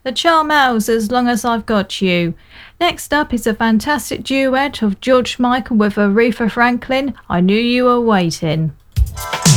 The Charmels, As Long As I've Got You. Next up is a fantastic duet of George Michael with Aretha Franklin, I Knew You Were Waiting.